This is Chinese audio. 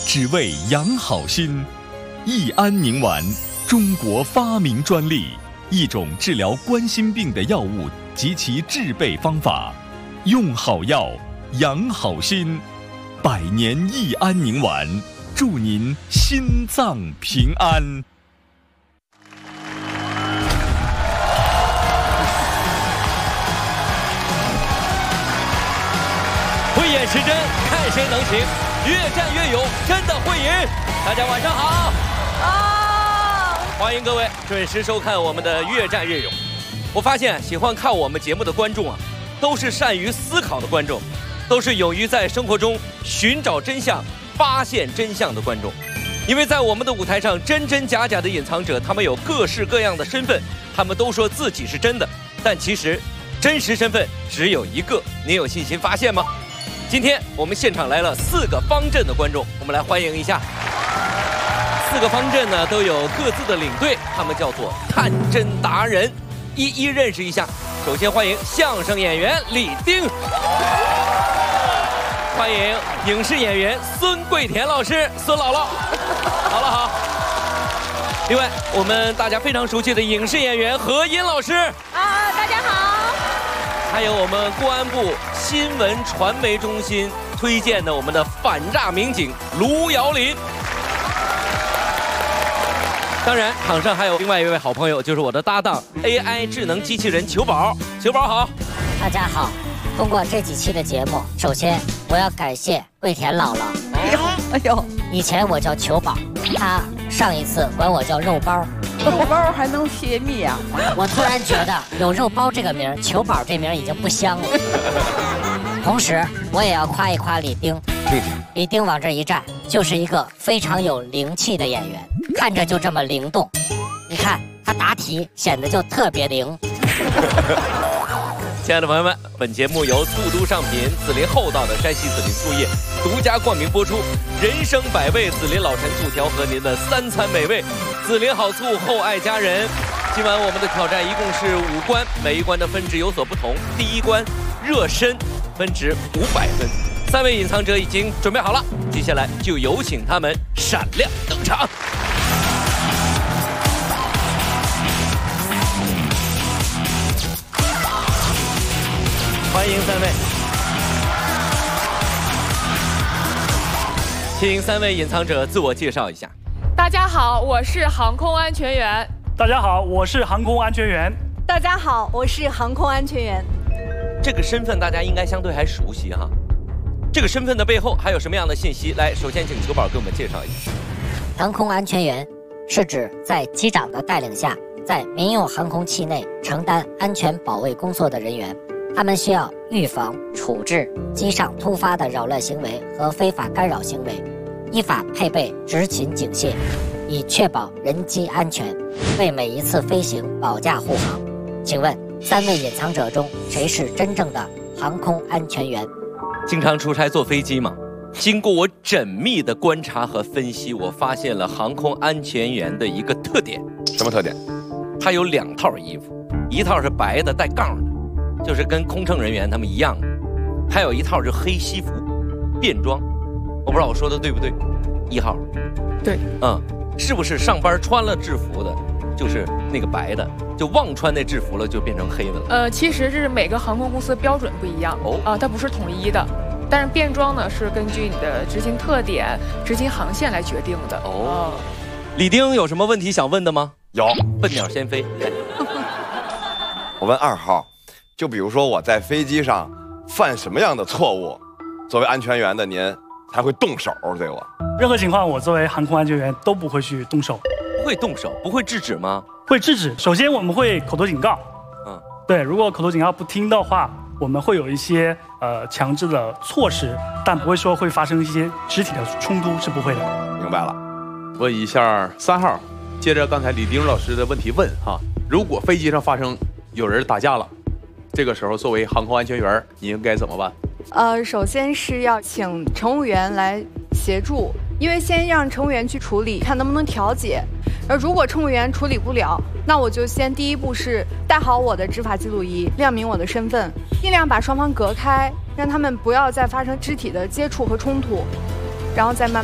只为养好心。益安宁丸，中国发明专利，一种治疗冠心病的药物及其制备方法。用好药，养好心。百年益安宁丸，祝您心脏平安。 慧眼识真，看谁能行，越战越勇，真的会赢。大家晚上好欢迎各位准时收看我们的越战越勇。我发现喜欢看我们节目的观众啊，都是善于思考的观众，都是勇于在生活中寻找真相、发现真相的观众。因为在我们的舞台上，真真假假的隐藏者，他们有各式各样的身份，他们都说自己是真的，但其实真实身份只有一个。您有信心发现吗？今天我们现场来了4个方阵的观众，我们来欢迎一下。4个方阵呢都有各自的领队，他们叫做探真达人，一一认识一下。首先欢迎相声演员李丁，欢迎影视演员孙桂田老师，孙姥姥。好了好。另外我们大家非常熟悉的影视演员何音老师。 大家好。 还有我们公安部新闻传媒中心推荐的我们的反诈民警卢瑶林。当然，场上还有另外一位好朋友，就是我的搭档 AI 智能机器人球宝。球宝好。 大家好，通过这几期的节目，首先我要感谢桂田姥姥。 哎呦， 以前我叫球宝，她上一次管我叫肉包。 肉包还能泄密啊！ 我突然觉得有肉包这个名，球宝这名已经不香了。同时，我也要夸一夸李丁。李丁往这一站，就是一个非常有灵气的演员，看着就这么灵动。你看他答题显得就特别灵。 亲爱的朋友们，本节目由兔都上品紫林厚道的山西紫林醋业独家冠名播出。人生百味，紫林老陈醋调和您的3餐美味。紫林好醋，厚爱家人。今晚我们的挑战一共是5关，每一关的分值有所不同。第1关热身，分值500分。3位隐藏者已经准备好了，接下来就有请他们闪亮登场。欢迎3位，请3位隐藏者自我介绍一下。 大家好，我是航空安全员。 大家好，我是航空安全员。 大家好，我是航空安全员。 这个身份大家应该相对还熟悉哈。这个身份的背后还有什么样的信息？来，首先请球宝给我们介绍一下。 航空安全员是指在机长的带领下，在民用航空器内承担安全保卫工作的人员。他们需要预防、处置机上突发的扰乱行为和非法干扰行为，依法配备执勤警械，以确保人机安全，为每一次飞行保驾护航。请问3位隐藏者中，谁是真正的航空安全员？ 经常出差坐飞机吗？经过我缜密的观察和分析，我发现了航空安全员的一个特点。 什么特点？ 他有2套衣服，一套是白的带杠的，就是跟空乘人员他们一样的，还有一套就是黑西服便装。我不知道我说的对不对？1号对， 是不是上班穿了制服的就是那个白的，就忘穿那制服了就变成黑的了？ 其实这是每个航空公司的标准不一样它不是统一的。但是便装呢是根据你的执勤特点、执勤航线来决定的。 李丁有什么问题想问的吗？ 有。 笨鸟先飞。 我问2号，就比如说我在飞机上犯什么样的错误，作为安全员的您才会动手对我？ 任何情况，我作为航空安全员都不会去动手。 不会动手，不会制止吗？ 会制止。首先我们会口头警告。对，如果口头警告不听的话，我们会有一些强制的措施，但不会说会发生一些肢体的冲突，是不会的。 明白了。 问一下3号，接着刚才李丁老师的问题问哈，如果飞机上发生有人打架了，这个时候作为航空安全员，你应该怎么办？ 首先是要请乘务员来协助，因为先让乘务员去处理，看能不能调解。如果乘务员处理不了，那我就先第一步是带好我的执法记录仪，亮明我的身份，尽量把双方隔开，让他们不要再发生肢体的接触和冲突，然后再慢慢